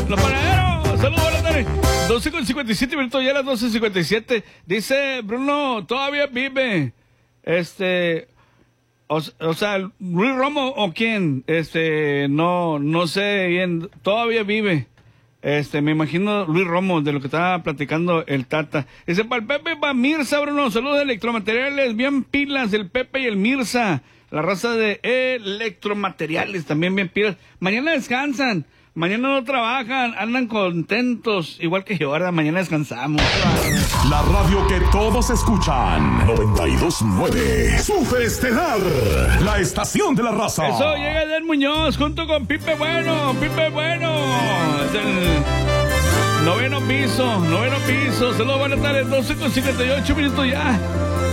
Los panaderos, saludos, buenas tardes. 12:57 ya las 12:57. Dice Bruno, todavía vive. O sea, Luis Romo o quién, no sé bien, todavía vive. Me imagino Luis Romo, de lo que estaba platicando el Tata. Dice, para el Pepe y para Mirza, Bruno, saludos de Electromateriales, bien pilas, el Pepe y el Mirza. La raza de Electromateriales, también bien pilas. Mañana descansan, mañana no trabajan, andan contentos, igual que yo, ahora mañana descansamos. La radio que todos escuchan, 92.9, Superestelar, la estación de la raza. Eso, llega Edel Muñoz junto con Pipe Bueno, es el noveno piso, saludos, buenas tardes, 12:58 ya.